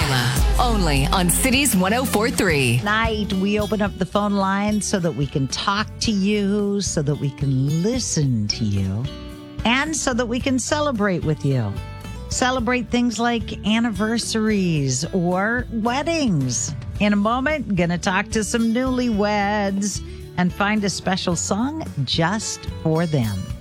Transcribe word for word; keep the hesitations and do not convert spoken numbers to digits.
Nyla, only on Cities one oh four point three. Night, we open up the phone line so that we can talk to you, so that we can listen to you, and so that we can celebrate with you. Celebrate things like anniversaries or weddings. In a moment, gonna talk to some newlyweds and find a special song just for them.